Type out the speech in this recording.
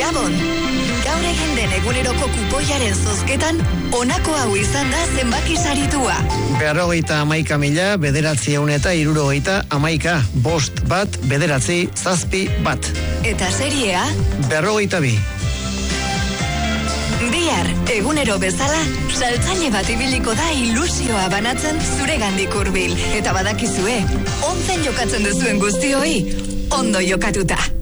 Gabon! Gaur egin den eguneroko kupoiaren zozketan, honako hau izan da zenbaki saritua. 51.000, 970 bost bat, 9 zazpi bat. Eta seriea? 52. Bihar, egunero bezala, saltzaile bat ibiliko da ilusioa banatzen zuregandik hurbil. Eta badakizue, onzen jokatzen duzuen guztioi, ondo jokatuta.